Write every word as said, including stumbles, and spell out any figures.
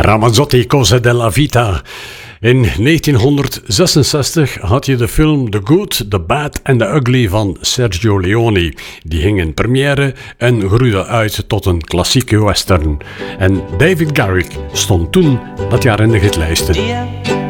Ramazzotti, Cose della Vita. In negentienhonderdzesenzestig had je de film The Good, The Bad and The Ugly van Sergio Leone. Die ging in première en groeide uit tot een klassieke western. En David Garrick stond toen dat jaar in de hitlijsten.